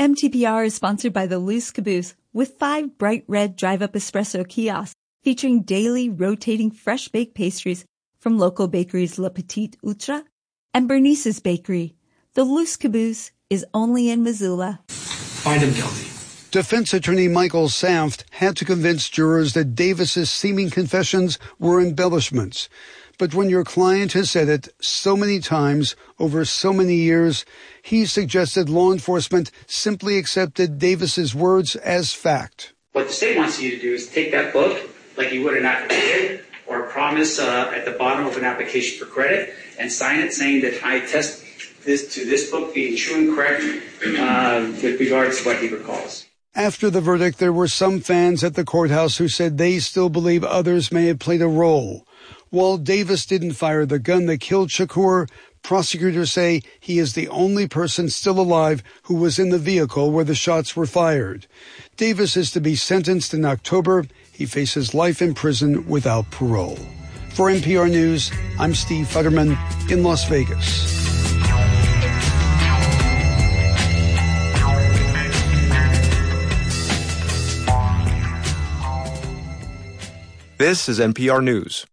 MTPR is sponsored by the Loose Caboose with 5 bright red drive-up espresso kiosks featuring daily rotating fresh baked pastries from local bakeries Le Petit Outre and Bernice's Bakery. The Loose Caboose is only in Missoula. Find him guilty. Defense attorney Michael Sanft had to convince jurors that Davis's seeming confessions were embellishments. But when your client has said it so many times over so many years, he suggested law enforcement simply accepted Davis's words as fact. What the state wants you to do is take that book like you would an affidavit or a promise at the bottom of an application for credit and sign it saying that I attest this book being true and correct with regards to what he recalls. After the verdict, there were some fans at the courthouse who said they still believe others may have played a role. While Davis didn't fire the gun that killed Shakur, prosecutors say he is the only person still alive who was in the vehicle where the shots were fired. Davis is to be sentenced in October. He faces life in prison without parole. For NPR News, I'm Steve Futterman in Las Vegas. This is NPR News.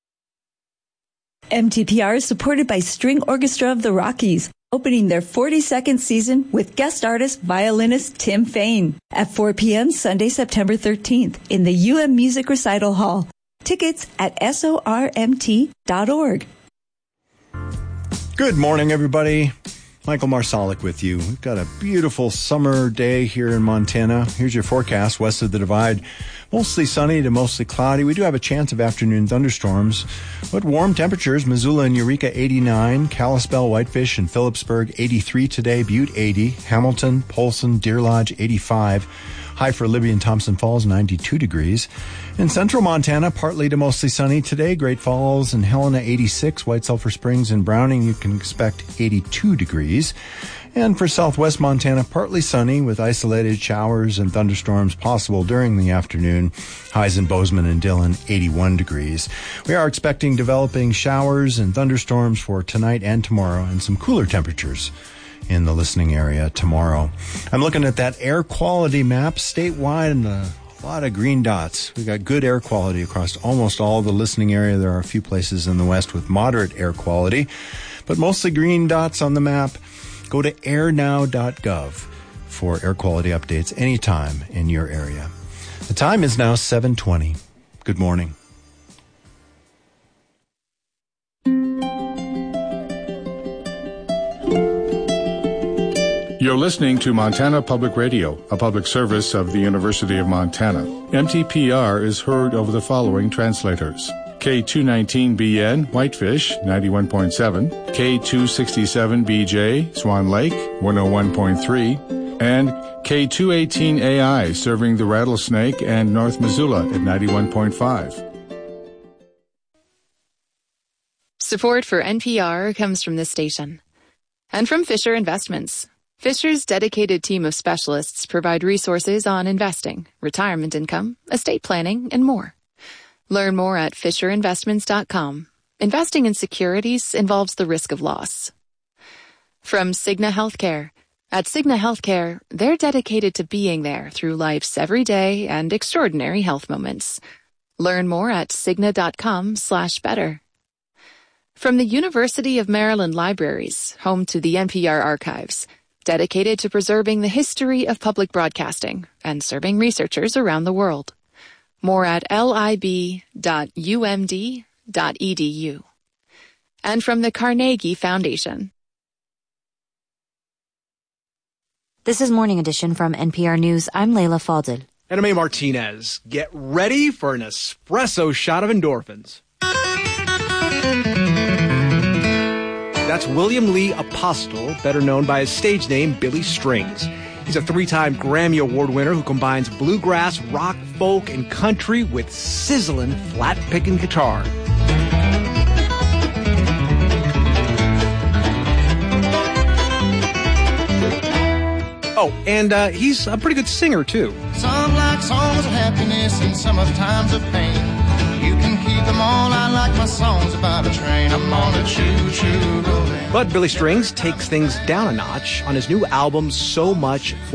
MTPR is supported by String Orchestra of the Rockies, opening their 42nd season with guest artist violinist Tim Fain at 4 p.m. Sunday, September 13th in the UM Music Recital Hall. Tickets at sormt.org. Good morning, everybody. Michael Marsalic with you. We've got a beautiful summer day here in Montana. Here's your forecast west of the Divide. Mostly sunny to mostly cloudy. We do have a chance of afternoon thunderstorms, but warm temperatures. Missoula and Eureka 89, Kalispell, Whitefish, and Phillipsburg 83 today, Butte 80, Hamilton, Polson, Deer Lodge 85, high for Libby and Thompson Falls 92 degrees. In central Montana, partly to mostly sunny today, Great Falls and Helena 86, White Sulphur Springs and Browning you can expect 82 degrees. And for southwest Montana, partly sunny with isolated showers and thunderstorms possible during the afternoon. Highs in Bozeman and Dillon, 81 degrees. We are expecting developing showers and thunderstorms for tonight and tomorrow and some cooler temperatures in the listening area tomorrow. I'm looking at that air quality map statewide and a lot of green dots. We've got good air quality across almost all the listening area. There are a few places in the west with moderate air quality, but mostly green dots on the map. Go to airnow.gov for air quality updates anytime in your area. The time is now 7:20. Good morning. You're listening to Montana Public Radio, a public service of the University of Montana. MTPR is heard over the following translators. K219BN, Whitefish, 91.7, K267BJ, Swan Lake, 101.3, and K218AI, serving the Rattlesnake and North Missoula at 91.5. Support for NPR comes from this station and from Fisher Investments. Fisher's dedicated team of specialists provide resources on investing, retirement income, estate planning, and more. Learn more at FisherInvestments.com. Investing in securities involves the risk of loss. From Cigna Healthcare. At Cigna Healthcare, they're dedicated to being there through life's everyday and extraordinary health moments. Learn more at Cigna.com/better. From the University of Maryland Libraries, home to the NPR archives, dedicated to preserving the history of public broadcasting and serving researchers around the world. More at lib.umd.edu. And from the Carnegie Foundation. This is Morning Edition from NPR News. I'm Layla Faldil. And I'm A. Martinez. Get ready for an espresso shot of endorphins. That's William Lee Apostle, better known by his stage name, Billy Strings. He's a 3-time Grammy Award winner who combines bluegrass, rock, folk, and country with sizzling, flat-picking guitar. Oh, and he's a pretty good singer, too. Some like songs of happiness and some of times of pain. You can keep them all. I like my songs about a train. I'm on a choo-choo rolling. But Billy Strings takes things down a notch on his new album, So Much